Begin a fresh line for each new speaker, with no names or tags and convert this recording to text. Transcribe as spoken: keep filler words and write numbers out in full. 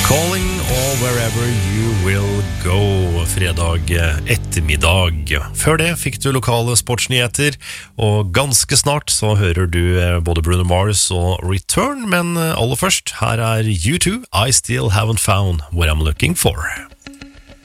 Calling all wherever you will go, fredag ettermiddag. Før det fikk du lokale sportsnyheter, og ganske snart så hører du både Bruno Mars og Return, men aller først, her er U two, I Still Haven't Found What I'm Looking For.